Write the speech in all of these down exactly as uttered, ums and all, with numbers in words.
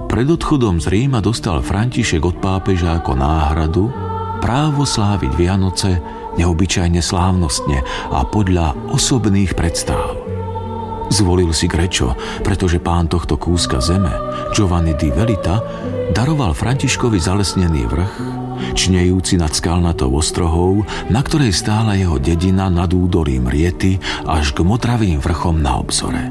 Pred odchodom z Ríma dostal František od pápeža ako náhradu právo sláviť Vianoce neobyčajne slávnostne a podľa osobných predstáv. Zvolil si Grečo, pretože pán tohto kúska zeme, Giovanni di Velita, daroval Františkovi zalesnený vrch, čnejúci nad skalnatou ostrohou, na ktorej stála jeho dedina nad údolím Riety až k modravým vrchom na obzore.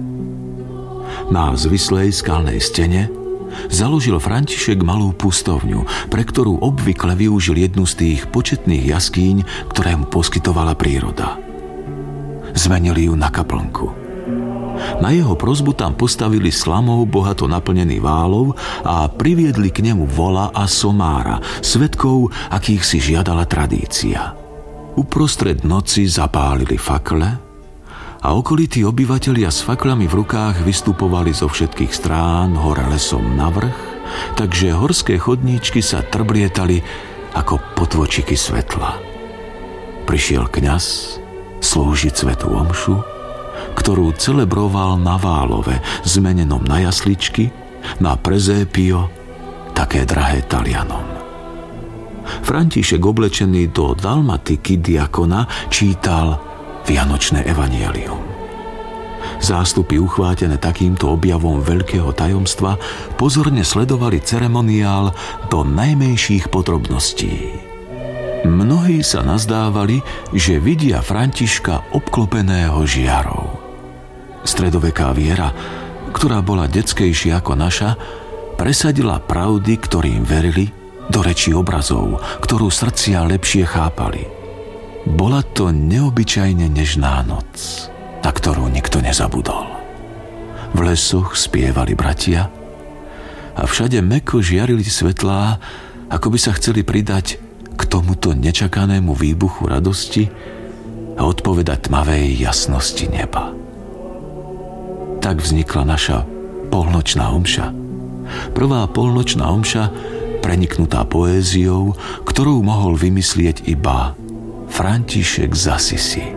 Na zvislej skalnej stene založil František malú pustovňu, pre ktorú obvykle využil jednu z tých početných jaskýň, ktoré mu poskytovala príroda. Zmenili ju na kaplnku. Na jeho prosbu tam postavili slamou bohato naplnený válov a priviedli k nemu vola a somára, svedkov, akých si žiadala tradícia. Uprostred noci zapálili fakle a okolití obyvatelia s faklami v rukách vystupovali zo všetkých strán hore lesom na vrch, takže horské chodníčky sa trblietali ako potvočiky svetla. Prišiel kňaz slúžiť svätú omšu, ktorú celebroval na Válove, zmenenom na jasličky, na prezépio, také drahé Talianom. František, oblečený do dalmatiky diakona, čítal Vianočné evanjelium. Zástupy uchvátené takýmto objavom veľkého tajomstva pozorne sledovali ceremoniál do najmenších podrobností. Mnohí sa nazdávali, že vidia Františka obklopeného žiarou. Stredoveká viera, ktorá bola detskejšia ako naša, presadila pravdy, ktorým verili, do rečí obrazov, ktorú srdcia lepšie chápali. Bola to neobyčajne nežná noc, na ktorú nikto nezabudol. V lesoch spievali bratia a všade mäkko žiarili svetlá, ako by sa chceli pridať k tomuto nečakanému výbuchu radosti a odpovedať tmavej jasnosti neba. Tak vznikla naša polnočná omša. Prvá polnočná omša preniknutá poéziou, ktorú mohol vymyslieť iba František z Assisi.